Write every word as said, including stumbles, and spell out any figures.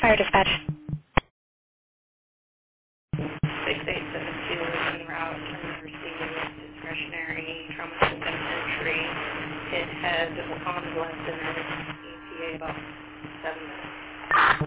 Fire dispatch. six eight seven two en route from receiving discretionary trauma system entry. It had on less than an E T A about seven minutes.